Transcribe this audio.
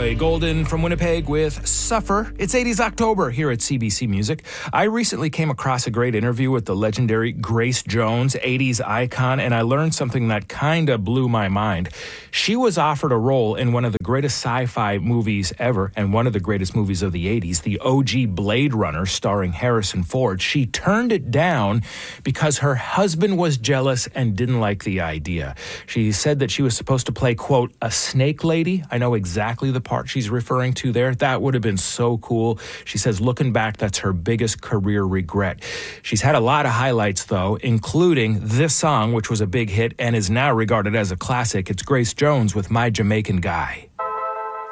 Ellie Golden from Winnipeg with Suffer. It's 80s October here at CBC Music. I recently came across a great interview with the legendary Grace Jones, 80s icon, and I learned something that kind of blew my mind. She was offered a role in one of the greatest sci-fi movies ever and one of the greatest movies of the 80s, the OG Blade Runner starring Harrison Ford. She turned it down because her husband was jealous and didn't like the idea. She said that she was supposed to play, quote, a snake lady. I know exactly the part she's referring to there. That would have been so cool. She says, looking back, that's her biggest career regret. She's had a lot of highlights, though, including this song, which was a big hit and is now regarded as a classic. It's Grace Jones with My Jamaican Guy.